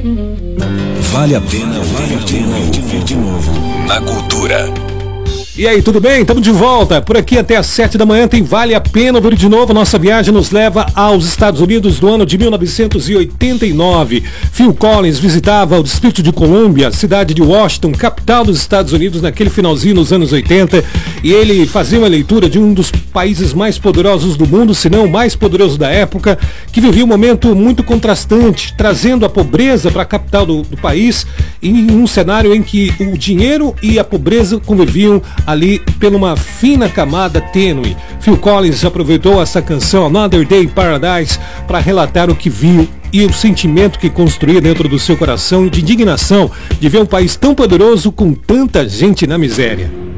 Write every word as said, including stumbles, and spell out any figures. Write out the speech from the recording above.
Vale a pena ouvir de novo, de novo, na Cultura. E aí, tudo bem? Estamos de volta. Por aqui até às sete da manhã tem Vale a Pena Ouvir de Novo. Nossa viagem nos leva aos Estados Unidos do ano de mil novecentos e oitenta e nove. Phil Collins visitava o Distrito de Colômbia, cidade de Washington, capital dos Estados Unidos, naquele finalzinho dos anos oitenta. E ele fazia uma leitura de um dos países mais poderosos do mundo, se não o mais poderoso da época, que vivia um momento muito contrastante, trazendo a pobreza para a capital do, do país, em um cenário em que o dinheiro e a pobreza conviviam ali por uma fina camada tênue. Phil Collins aproveitou essa canção Another Day in Paradise para relatar o que viu e o sentimento que construía dentro do seu coração de indignação de ver um país tão poderoso com tanta gente na miséria.